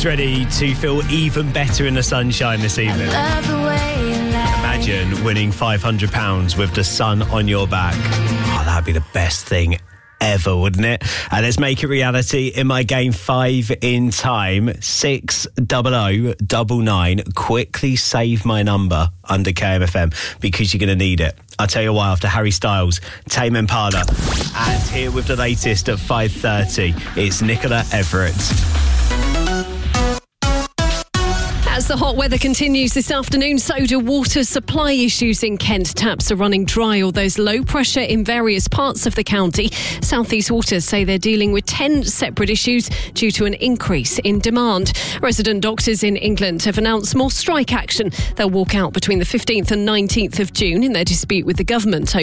ready to feel even better in the sunshine this evening? Imagine winning £500 with the sun on your back. Oh, that'd be the best thing ever, wouldn't it? And let's make it reality in my game 5 in time. 60099. Quickly save my number under KMFM because you're going to need it. I'll tell you why after Harry Styles, Tame Impala. And here with the latest at 5:30, it's Nicola Everett. As the hot weather continues this afternoon, so do water supply issues in Kent. Taps are running dry, or there's low pressure in various parts of the county. South East Water say they're dealing with 10 separate issues due to an increase in demand. Resident doctors in England have announced more strike action. They'll walk out between the 15th and 19th of June in their dispute with the government